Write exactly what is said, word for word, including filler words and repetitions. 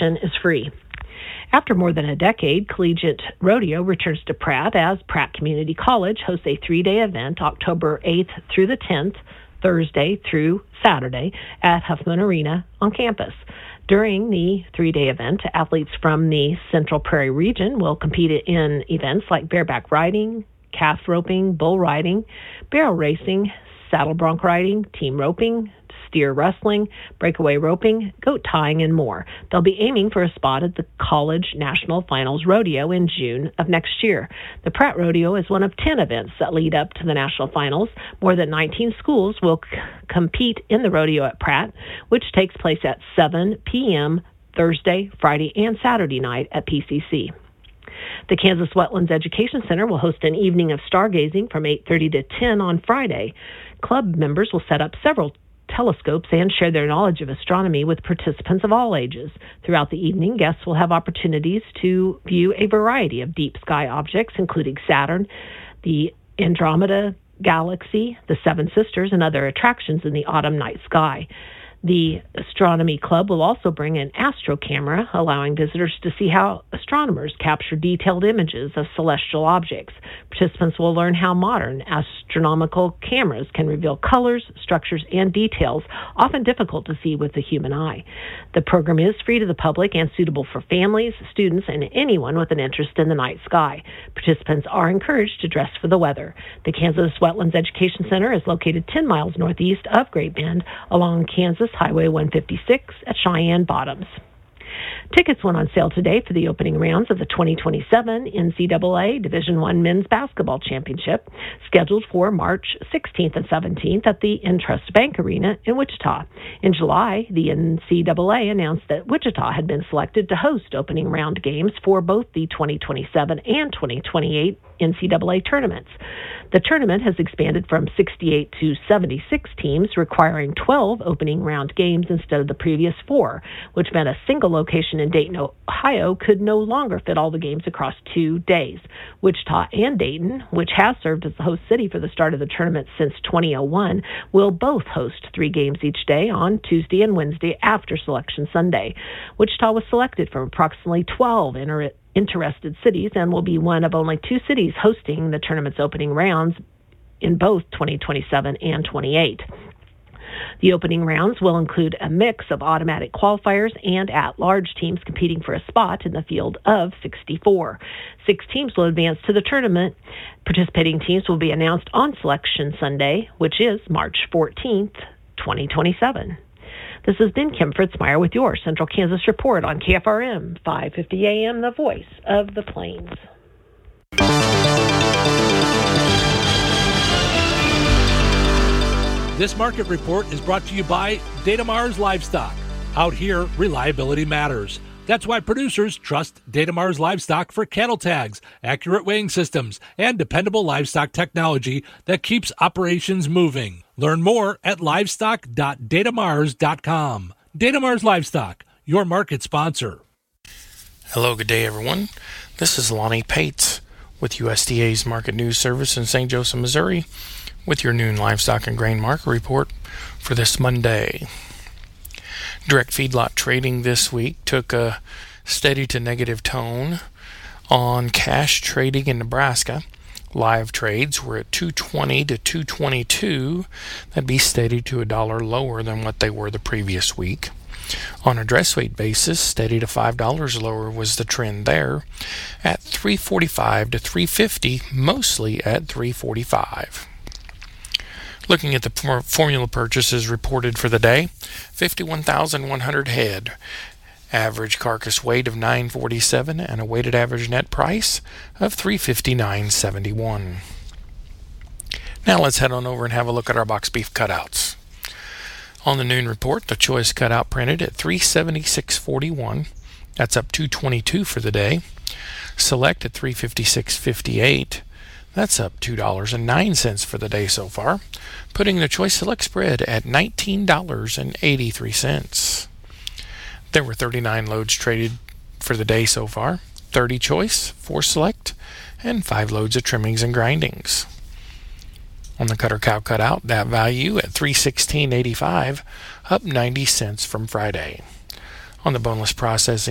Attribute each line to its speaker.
Speaker 1: admission is free. After more than a decade, Collegiate Rodeo returns to Pratt as Pratt Community College hosts a three-day event October eighth through the tenth, Thursday through Saturday, at Huffman Arena on campus. During the three-day event, athletes from the Central Prairie region will compete in events like bareback riding, calf roping, bull riding, barrel racing, saddle bronc riding, team roping, steer wrestling, breakaway roping, goat tying, and more. They'll be aiming for a spot at the College National Finals Rodeo in June of next year. The Pratt Rodeo is one of ten events that lead up to the National Finals. More than nineteen schools will c- compete in the rodeo at Pratt, which takes place at seven p.m. Thursday, Friday, and Saturday night at P C C. The Kansas Wetlands Education Center will host an evening of stargazing from eight thirty to ten on Friday. Club members will set up several telescopes and share their knowledge of astronomy with participants of all ages. Throughout the evening, guests will have opportunities to view a variety of deep sky objects, including Saturn, the Andromeda Galaxy, the Seven Sisters, and other attractions in the autumn night sky. The Astronomy Club will also bring an astro camera, allowing visitors to see how astronomers capture detailed images of celestial objects. Participants will learn how modern astronomical cameras can reveal colors, structures, and details often difficult to see with the human eye. The program is free to the public and suitable for families, students, and anyone with an interest in the night sky. Participants are encouraged to dress for the weather. The Kansas Wetlands Education Center is located ten miles northeast of Great Bend along Kansas Highway one fifty-six at Cheyenne Bottoms. Tickets went on sale today for the opening rounds of the twenty twenty-seven N C double A Division I Men's Basketball Championship, scheduled for March sixteenth and seventeenth at the Intrust Bank Arena in Wichita. In July, the N C double A announced that Wichita had been selected to host opening round games for both the twenty twenty-seven and twenty twenty-eight N C double A tournaments. The tournament has expanded from sixty-eight to seventy-six teams, requiring twelve opening round games instead of the previous four, which meant a single location in Dayton, Ohio could no longer fit all the games across two days. Wichita and Dayton, which has served as the host city for the start of the tournament since two thousand one, will both host three games each day on Tuesday and Wednesday after Selection Sunday. Wichita was selected from approximately twelve inter- interested cities and will be one of only two cities hosting the tournament's opening rounds in both twenty twenty-seven and twenty-eight. The opening rounds will include a mix of automatic qualifiers and at-large teams competing for a spot in the field of sixty-four. Six teams will advance to the tournament. Participating teams will be announced on Selection Sunday, which is March fourteenth, twenty twenty-seven. This has been Kim Fritzmeyer with your Central Kansas Report on K F R M five fifty A M, the voice of the Plains.
Speaker 2: This market report is brought to you by Datamars Livestock. Out here, reliability matters. That's why producers trust Datamars Livestock for cattle tags, accurate weighing systems, and dependable livestock technology that keeps operations moving. Learn more at livestock dot datamars dot com. Datamars Livestock, your market sponsor.
Speaker 3: Hello, good day, everyone. This is Lonnie Pates with U S D A's Market News Service in Saint Joseph, Missouri, with your noon livestock and grain market report for this Monday. Direct feedlot trading this week took a steady to negative tone on cash trading in Nebraska. Live trades were at two twenty to two twenty-two. That'd be steady to a dollar lower than what they were the previous week. On a dress weight basis, steady to five dollars lower was the trend there, at three forty-five to three fifty, mostly at three forty-five. Looking at the formula purchases reported for the day, fifty-one thousand one hundred head, average carcass weight of nine forty-seven, and a weighted average net price of three fifty-nine seventy-one. Now let's head on over and have a look at our box beef cutouts. On the noon report, the choice cutout printed at three seventy-six forty-one. That's up two twenty-two for the day. Select at three fifty-six fifty-eight. That's up two dollars and nine cents for the day so far, putting the Choice Select spread at nineteen dollars and eighty-three cents. There were thirty-nine loads traded for the day so far, thirty Choice, four Select, and five loads of trimmings and grindings. On the cutter cow cutout, that value at three sixteen eighty-five, up ninety cents from Friday. On the boneless processing